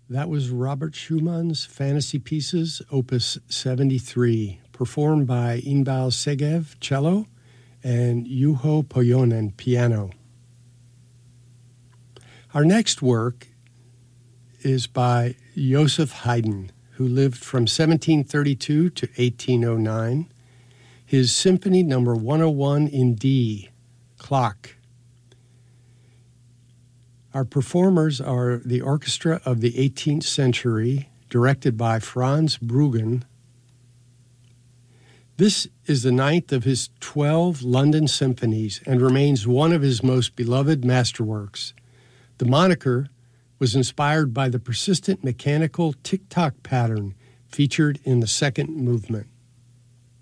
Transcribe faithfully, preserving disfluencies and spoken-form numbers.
That was Robert Schumann's Fantasy Pieces, Opus seventy-three, performed by Inbal Segev, cello, and Juho Pojonen, piano. Our next work is by Joseph Haydn, who lived from seventeen thirty-two to eighteen oh nine. His Symphony Number one oh one in D, Clock. Our performers are the Orchestra of the eighteenth Century, directed by Franz Bruggen. This is the ninth of his twelve London symphonies and remains one of his most beloved masterworks. The moniker was inspired by the persistent mechanical tick-tock pattern featured in the second movement.